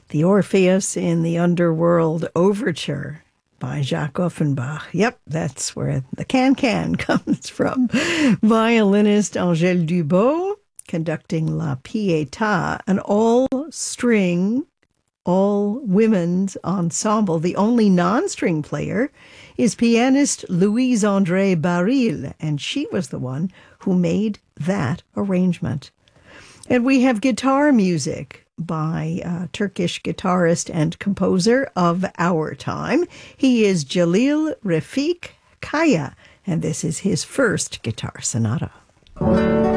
The Orpheus in the Underworld Overture by Jacques Offenbach. Yep, that's where the can-can comes from. Violinist Angèle Dubot conducting La Pietà, an all-string, all-women's ensemble. The only non-string player is pianist Louise-André Baril, and she was the one who made that arrangement. And we have guitar music by Turkish guitarist and composer of our time. He is Jalil Refik Kaya, and this is his first guitar sonata.